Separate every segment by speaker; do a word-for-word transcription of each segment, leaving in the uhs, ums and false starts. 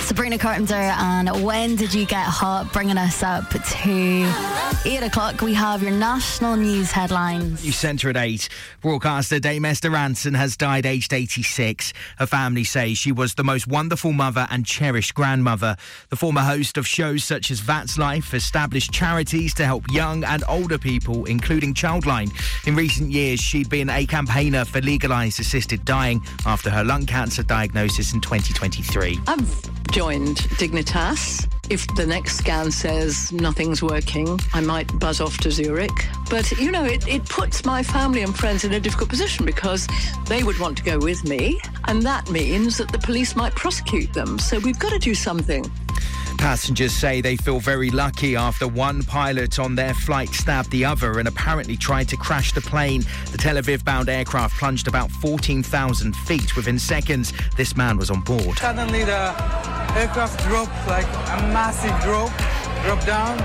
Speaker 1: Sabrina Carpenter and When Did You Get Hot, bringing us up to eight o'clock. We have your national news headlines.
Speaker 2: New centre at eight. Broadcaster Dame Esther Rantzen has died aged eighty-six. Her family say she was the most wonderful mother and cherished grandmother. The former host of shows such as That's Life established charities to help young and older people, including Childline. In recent years, she'd been a campaigner for legalised assisted dying after her lung cancer diagnosis in twenty twenty-three.
Speaker 3: I've joined Dignitas. If the next scan says nothing's working, I might buzz off to Zurich. But, you know, it, it puts my family and friends in a difficult position because they would want to go with me, and that means that the police might prosecute them. So we've got to do something.
Speaker 2: Passengers say they feel very lucky after one pilot on their flight stabbed the other and apparently tried to crash the plane. The Tel Aviv-bound aircraft plunged about fourteen thousand feet within seconds. This man was on board.
Speaker 4: Suddenly the aircraft dropped, like a massive drop, dropped down,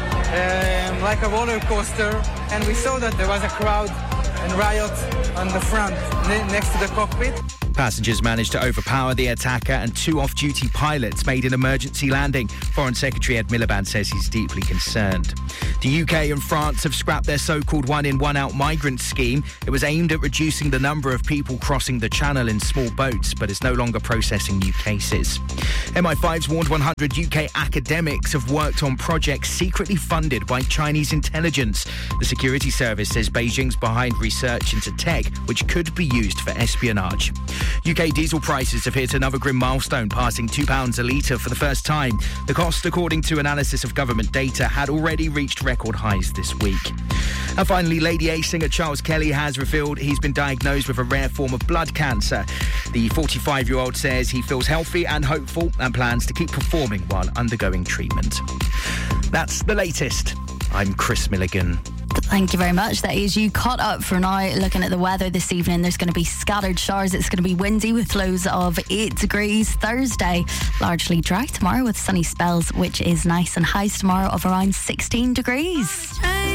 Speaker 4: um, like a roller coaster. And we saw that there was a crowd and riot on the front, ne- next to the cockpit.
Speaker 2: Passengers managed to overpower the attacker and two off-duty pilots made an emergency landing. Foreign Secretary Ed Miliband says he's deeply concerned. The U K and France have scrapped their so-called one-in, one-out migrant scheme. It was aimed at reducing the number of people crossing the channel in small boats, but is no longer processing new cases. M I five's warned one hundred U K academics have worked on projects secretly funded by Chinese intelligence. The security service says Beijing's behind research into tech, which could be used for espionage. U K diesel prices have hit another grim milestone, passing two pounds a litre for the first time. The cost, according to analysis of government data, had already reached record highs this week. And finally, Lady A singer Charles Kelly has revealed he's been diagnosed with a rare form of blood cancer. The forty-five-year-old says he feels healthy and hopeful and plans to keep performing while undergoing treatment. That's the latest. I'm Chris Milligan.
Speaker 1: Thank you very much. That is you caught up for now. Looking at the weather this evening, there's going to be scattered showers. It's going to be windy with lows of eight degrees. Thursday, largely dry. Tomorrow with sunny spells, which is nice, and highs tomorrow of around sixteen degrees.